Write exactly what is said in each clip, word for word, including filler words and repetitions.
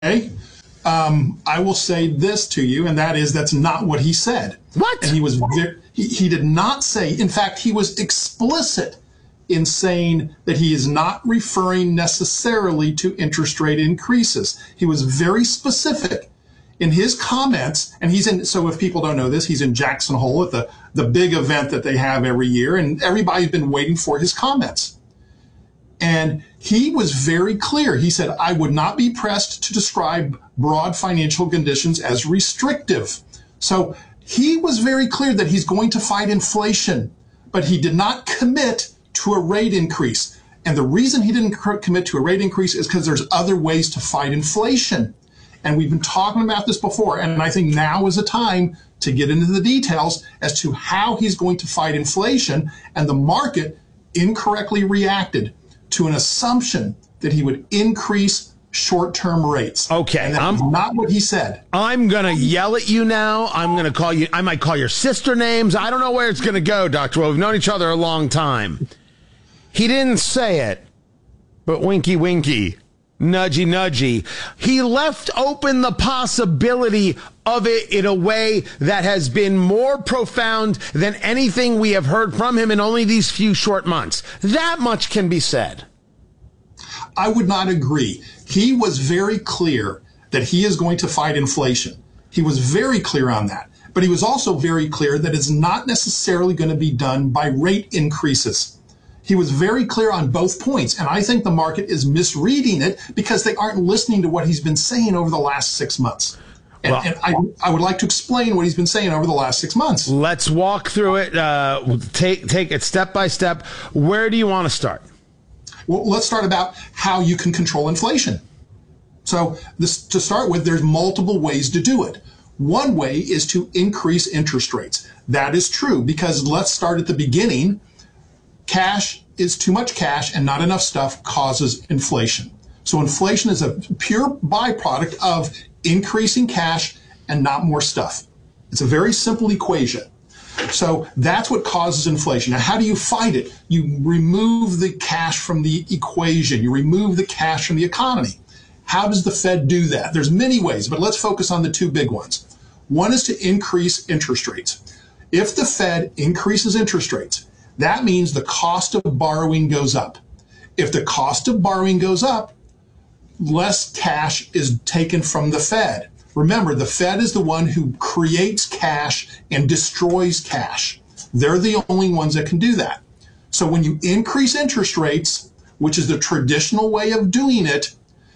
Um, I will say this to you, and that is that's not what he said. What? And he was very, he, he did not say, in fact, he was explicit in saying that he is not referring necessarily to interest rate increases. He was very specific in his comments, and he's in, so if people don't know this, he's in Jackson Hole at the, the big event that they have every year, and everybody's been waiting for his comments. And he was very clear. He said, I would not be pressed to describe broad financial conditions as restrictive. So he was very clear that he's going to fight inflation, but he did not commit to a rate increase. And the reason he didn't commit to a rate increase is because there's other ways to fight inflation. And we've been talking about this before, and I think now is a time to get into the details as to how he's going to fight inflation. And the market incorrectly reacted to an assumption that he would increase short-term rates. Okay. And that's not what he said. I'm going to yell at you now. I'm going to call you, I might call your sister names. I don't know where it's going to go, Doctor Will. We've known each other a long time. He didn't say it, but winky, winky, nudgy, nudgy. He left open the possibility of it in a way that has been more profound than anything we have heard from him in only these few short months. That much can be said. I would not agree. He was very clear that he is going to fight inflation. He was very clear on that. But he was also very clear that it's not necessarily going to be done by rate increases. He was very clear on both points, and I think the market is misreading it because they aren't listening to what he's been saying over the last six months. And, well, and I, I would like to explain what he's been saying over the last six months. Let's walk through it, uh, take, take it step by step. Where do you want to start? Well, let's start about how you can control inflation. So this, to start with, there's multiple ways to do it. One way is to increase interest rates. That is true because let's start at the beginning. Cash is too much cash and not enough stuff causes inflation. So inflation is a pure byproduct of increasing cash and not more stuff. It's a very simple equation. So that's what causes inflation. Now, how do you fight it? You remove the cash from the equation. You remove the cash from the economy. How does the Fed do that? There's many ways, but let's focus on the two big ones. One is to increase interest rates. If the Fed increases interest rates, that means the cost of borrowing goes up. If the cost of borrowing goes up, less cash is taken from the Fed. Remember, the Fed is the one who creates cash and destroys cash. They're the only ones that can do that. So when you increase interest rates, which is the traditional way of doing it,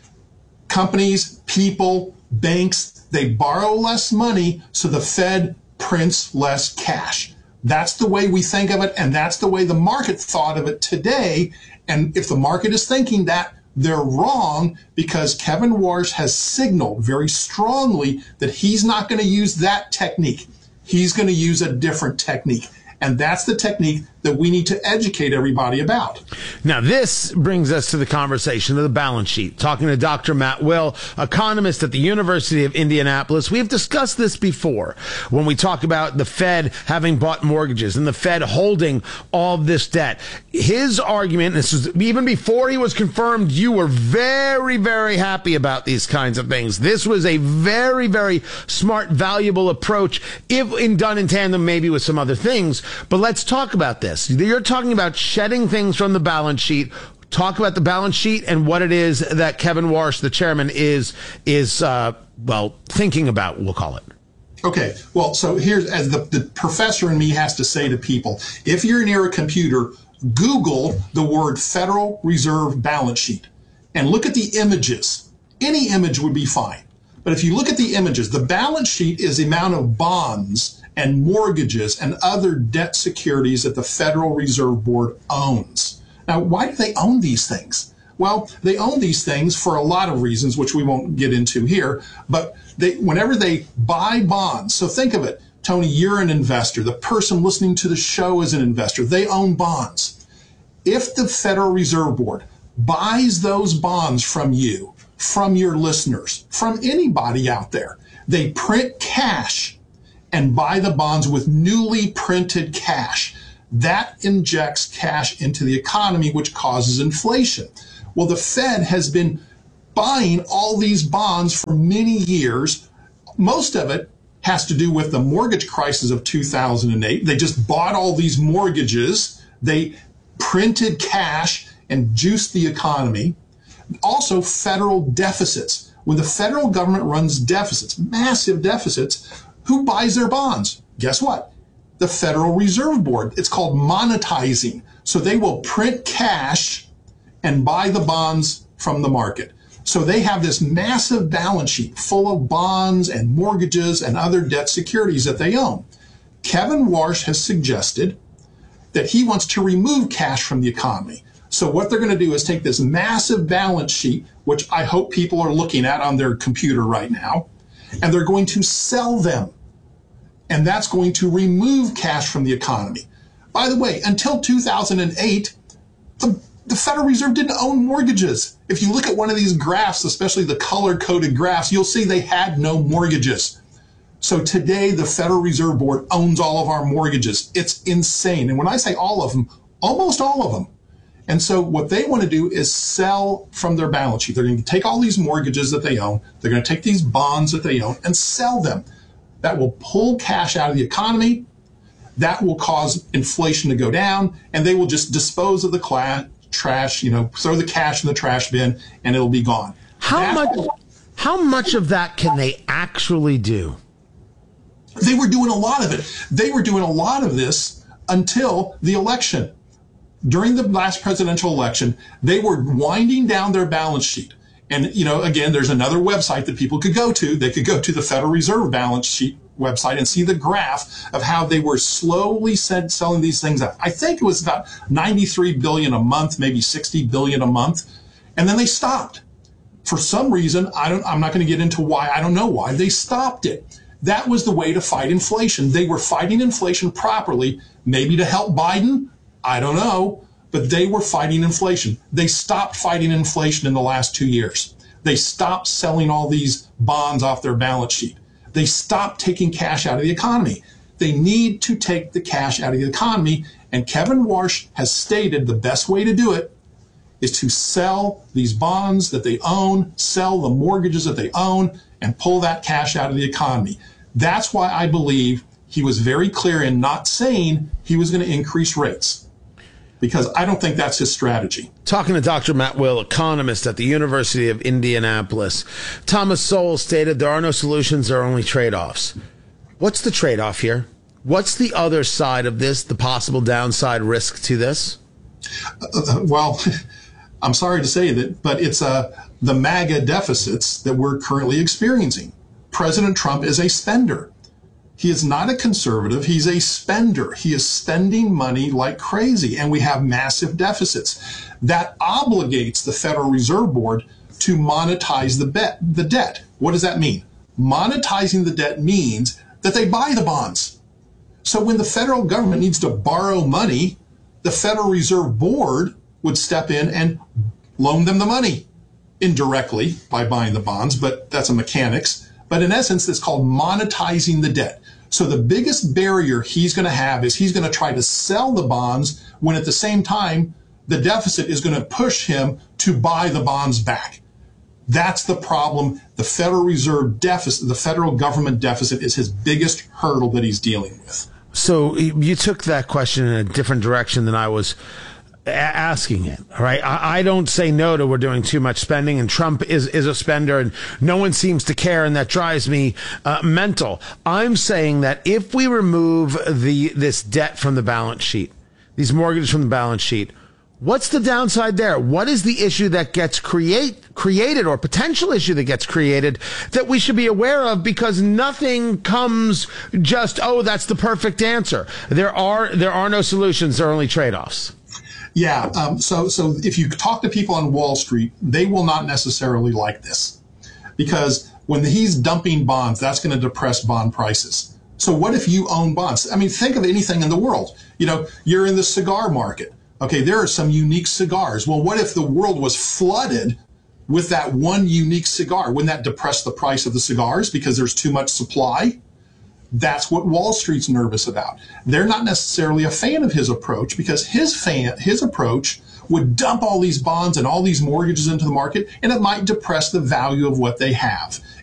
companies, people, banks, they borrow less money, so the Fed prints less cash. That's the way we think of it, and that's the way the market thought of it today. And if the market is thinking that, they're wrong because Kevin Warsh has signaled very strongly that he's not going to use that technique. He's going to use a different technique. And that's the technique that we need to educate everybody about. Now, this brings us to the conversation of the balance sheet. Talking to Doctor Matt Will, economist at the University of Indianapolis. We've discussed this before when we talk about the Fed having bought mortgages and the Fed holding all of this debt. His argument, this was even before he was confirmed, you were very, very happy about these kinds of things. This was a very, very smart, valuable approach, if in done in tandem maybe with some other things. But let's talk about this. You're talking about shedding things from the balance sheet. Talk about the balance sheet and what it is that Kevin Warsh, the chairman, is, is uh, well, thinking about, we'll call it. Okay. Well, so here's, as the, the professor in me has to say to people, if you're near a computer, Google the word Federal Reserve balance sheet and look at the images. Any image would be fine. But if you look at the images, the balance sheet is the amount of bonds and mortgages and other debt securities that the Federal Reserve Board owns. Now, why do they own these things? Well, they own these things for a lot of reasons, which we won't get into here, but they, whenever they buy bonds, so think of it, Tony, you're an investor. The person listening to the show is an investor. They own bonds. If the Federal Reserve Board buys those bonds from you, from your listeners, from anybody out there, they print cash and buy the bonds with newly printed cash. That injects cash into the economy, which causes inflation. Well, the Fed has been buying all these bonds for many years. Most of it has to do with the mortgage crisis of two thousand eight. They just bought all these mortgages. They printed cash and juiced the economy. Also, federal deficits. When the federal government runs deficits, massive deficits, who buys their bonds? Guess what? The Federal Reserve Board. It's called monetizing. So they will print cash and buy the bonds from the market. So they have this massive balance sheet full of bonds and mortgages and other debt securities that they own. Kevin Warsh has suggested that he wants to remove cash from the economy. So what they're going to do is take this massive balance sheet, which I hope people are looking at on their computer right now, and they're going to sell them. And that's going to remove cash from the economy. By the way, until two thousand eight, the, the Federal Reserve didn't own mortgages. If you look at one of these graphs, especially the color-coded graphs, you'll see they had no mortgages. So today, the Federal Reserve Board owns all of our mortgages. It's insane. And when I say all of them, almost all of them. And so what they want to do is sell from their balance sheet. They're going to take all these mortgages that they own. They're going to take these bonds that they own and sell them. That will pull cash out of the economy. That will cause inflation to go down. And they will just dispose of the cla- trash, you know, throw the cash in the trash bin, and it'll be gone. How That's much, what, how much of that can they actually do? They were doing a lot of it. They were doing a lot of this until the election. During the last presidential election, they were winding down their balance sheet. And, you know, again, there's another website that people could go to. They could go to the Federal Reserve balance sheet website and see the graph of how they were slowly said, selling these things out. I think it was about ninety-three billion dollars a month, maybe sixty billion dollars a month. And then they stopped. For some reason, I don't, I'm not going to get into why. I don't know why. They stopped it. That was the way to fight inflation. They were fighting inflation properly, maybe to help Biden. I don't know, but they were fighting inflation. They stopped fighting inflation in the last two years. They stopped selling all these bonds off their balance sheet. They stopped taking cash out of the economy. They need to take the cash out of the economy, and Kevin Warsh has stated the best way to do it is to sell these bonds that they own, sell the mortgages that they own, and pull that cash out of the economy. That's why I believe he was very clear in not saying he was going to increase rates, because I don't think that's his strategy. Talking to Doctor Matt Will, economist at the University of Indianapolis. Thomas Sowell stated there are no solutions, there are only trade-offs. What's the trade-off here? What's the other side of this, the possible downside risk to this? Uh, well, I'm sorry to say that, but it's uh, the MAGA deficits that we're currently experiencing. President Trump is a spender. He is not a conservative. He's a spender. He is spending money like crazy, and we have massive deficits. That obligates the Federal Reserve Board to monetize the, bet, the debt. What does that mean? Monetizing the debt means that they buy the bonds. So when the federal government needs to borrow money, the Federal Reserve Board would step in and loan them the money indirectly by buying the bonds, but that's a mechanics. But in essence, it's called monetizing the debt. So the biggest barrier he's going to have is he's going to try to sell the bonds when at the same time, the deficit is going to push him to buy the bonds back. That's the problem. The Federal Reserve deficit, the federal government deficit is his biggest hurdle that he's dealing with. So you took that question in a different direction than I was asking it. All right. I, I don't say no to we're doing too much spending, and Trump is, is a spender and no one seems to care. And that drives me uh, mental. I'm saying that if we remove the, this debt from the balance sheet, these mortgages from the balance sheet, what's the downside there? What is the issue that gets create, created or potential issue that gets created that we should be aware of? Because nothing comes just, oh, that's the perfect answer. There are, there are no solutions. There are only trade-offs. Yeah. Um, so, so if you talk to people on Wall Street, they will not necessarily like this, because when he's dumping bonds, that's going to depress bond prices. So what if you own bonds? I mean, think of anything in the world. You know, you're in the cigar market. Okay, there are some unique cigars. Well, what if the world was flooded with that one unique cigar? Wouldn't that depress the price of the cigars because there's too much supply? That's what Wall Street's nervous about. They're not necessarily a fan of his approach, because his fan, his approach would dump all these bonds and all these mortgages into the market, and it might depress the value of what they have.